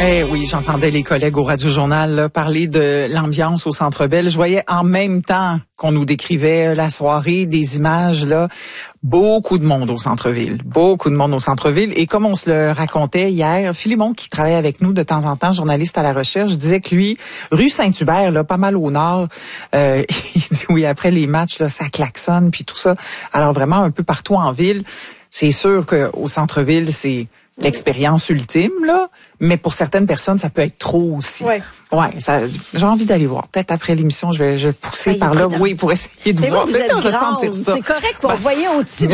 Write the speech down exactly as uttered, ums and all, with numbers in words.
Eh oui, j'entendais les collègues au Radio Journal là, parler de l'ambiance au Centre Bell. Je voyais en même temps qu'on nous décrivait la soirée, des images là, beaucoup de monde au centre-ville, beaucoup de monde au centre-ville. Et comme on se le racontait hier, Philémon, qui travaille avec nous de temps en temps, journaliste à la recherche, disait que lui, rue Saint-Hubert, là, pas mal au nord, euh, il dit oui, après les matchs, là, ça klaxonne puis tout ça. Alors vraiment un peu partout en ville, c'est sûr qu'au centre-ville, c'est l'expérience ultime, là, mais pour certaines personnes, ça peut être trop aussi. Ouais. Ouais, ça, j'ai envie d'aller voir. Peut-être après l'émission, je vais, je vais pousser Ben, par là, ben, oui, pour essayer de Mais voir, vous êtes peut-être grande, ressentir ça. c'est correct, vous Ben, voyez au-dessus